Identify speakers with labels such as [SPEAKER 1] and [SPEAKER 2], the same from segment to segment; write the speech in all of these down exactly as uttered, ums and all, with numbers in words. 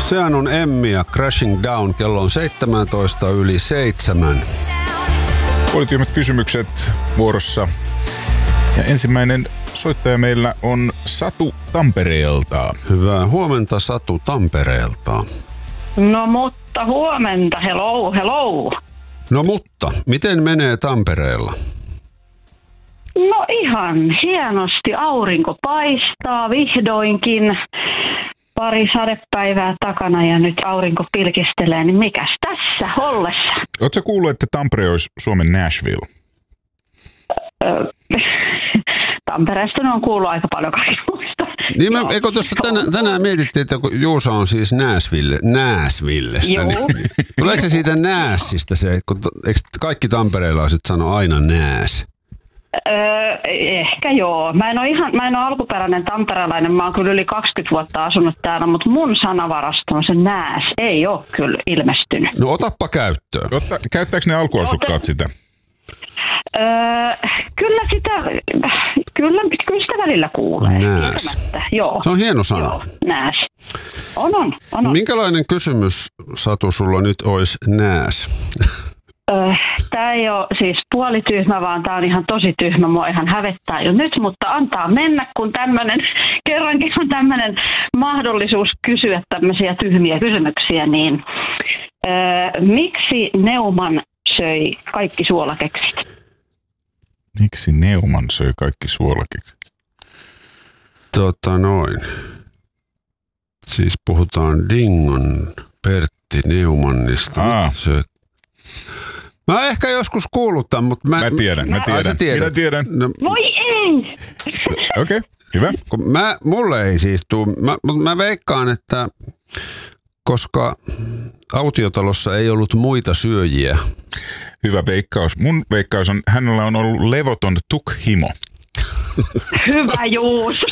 [SPEAKER 1] Sehän on Emmi ja Crashing Down. Kello on seitsemäntoista yli seitsemän.
[SPEAKER 2] Puolityhmät kysymykset vuorossa. Ja ensimmäinen soittaja meillä on Satu Tampereelta.
[SPEAKER 1] Hyvää huomenta Satu Tampereelta.
[SPEAKER 3] No mutta huomenta, hello, hello.
[SPEAKER 1] No mutta, miten menee Tampereella?
[SPEAKER 3] No ihan hienosti, aurinko paistaa vihdoinkin. Pari sadepäivää takana ja nyt aurinko pilkistelee, niin mikäs tässä ollessa?
[SPEAKER 2] Oletko kuullut, että Tampere olisi Suomen Nashville?
[SPEAKER 3] Öö, Tampereesta on kuullut aika paljon kaikenlaista.
[SPEAKER 1] Niin me, eikö tuossa tänään, tänään mietittiin, että kun Juusa on siis Nashville, Nashvillestä,
[SPEAKER 3] Joo.
[SPEAKER 1] niin tuleeko se siitä Nääsistä se, kun eikö kaikki tamperelaiset sano aina Nääs?
[SPEAKER 3] Öö, ehkä joo. Mä en ole ihan, mä en ole alkuperäinen tamperelainen, mä oon kyllä yli kaksikymmentä vuotta asunut täällä, mutta mun sanavarastoon se Nääs ei ole kyllä ilmestynyt.
[SPEAKER 1] No otappa käyttöön.
[SPEAKER 2] Otta, käyttääkö ne alkuasukkaat sitä?
[SPEAKER 3] Öö, kyllä sitä, kyllä, kyllä sitä välillä kuulee.
[SPEAKER 1] Nääs.
[SPEAKER 3] Joo.
[SPEAKER 1] Se on hieno sana.
[SPEAKER 3] Joo, Nääs. On, on, on, on.
[SPEAKER 1] Minkälainen kysymys, Satu, sulla nyt olisi Nääs?
[SPEAKER 3] Öö, tää ei ole siis puolityhmä, vaan tää on ihan tosi tyhmä. Mua ihan hävettää jo nyt, mutta antaa mennä, kun tämmönen, kerrankin on tämmöinen mahdollisuus kysyä tämmöisiä tyhmiä kysymyksiä, niin öö, miksi Neuman söi kaikki suolakeksit?
[SPEAKER 2] Miksi Neuman söi kaikki suolakeksit?
[SPEAKER 1] Tota noin. Siis puhutaan Dingon Pertti Neumannista.
[SPEAKER 2] Aa.
[SPEAKER 1] Se... Mä oon ehkä joskus kuullut tämän, mutta mä...
[SPEAKER 2] Mä tiedän, mä tiedän.
[SPEAKER 1] Ai,
[SPEAKER 2] Minä tiedän.
[SPEAKER 1] No,
[SPEAKER 3] Voi ei!
[SPEAKER 2] Okei, okay, hyvä.
[SPEAKER 1] kun mä, mulle ei siis tuu, mä, mutta mä veikkaan, että koska autiotalossa ei ollut muita syöjiä.
[SPEAKER 2] Hyvä veikkaus. Mun veikkaus on, hänellä on ollut levoton tukhimo.
[SPEAKER 3] Hyvä Juuso.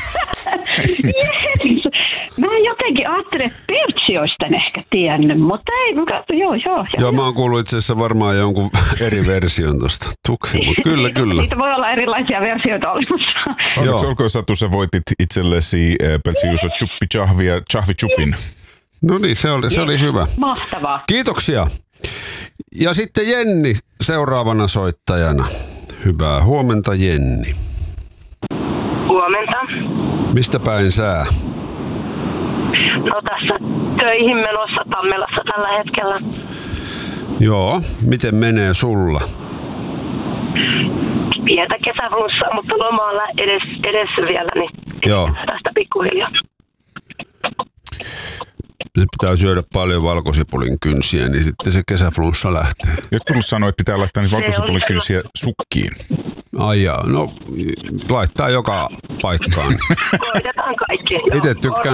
[SPEAKER 3] Yes. Mä jotenkin ajattelin, että Pertsi olisi tän ehkä tiennyt, mutta ei. Joo, joo, joo.
[SPEAKER 1] Joo, mä oon kuullut itse asiassa varmaan jonkun eri version tosta. Tukhimo. Kyllä, kyllä.
[SPEAKER 3] Niitä voi olla erilaisia versioita olemassa.
[SPEAKER 2] Onneksi olkoon Satu, sä voitit itsellesi äh, Pertsi Juuso chuppi chahvi ja chahvi chupin.
[SPEAKER 1] No niin, se oli, se oli hyvä.
[SPEAKER 3] Mahtavaa.
[SPEAKER 1] Kiitoksia. Ja sitten Jenni seuraavana soittajana. Hyvää huomenta, Jenni.
[SPEAKER 4] Huomenta.
[SPEAKER 1] Mistä päin sää?
[SPEAKER 4] No tässä töihin menossa Tammelassa tällä hetkellä.
[SPEAKER 1] Joo, miten menee sulla?
[SPEAKER 4] Pientä kesäflunssaa, mutta lomalla edes, edessä vielä, niin
[SPEAKER 1] Joo.
[SPEAKER 4] tästä pikkuhiljaa.
[SPEAKER 1] Nyt pitää syödä paljon valkosipulin kynsiä, niin sitten se kesäflunssa lähtee.
[SPEAKER 2] Jotkut sanoo, että pitää laittaa niitä valkosipulikynsiä sukkiin.
[SPEAKER 1] Ai jaa, no laittaa joka paikkaan.
[SPEAKER 4] Koitetaan kaikki.
[SPEAKER 1] Itse tykkään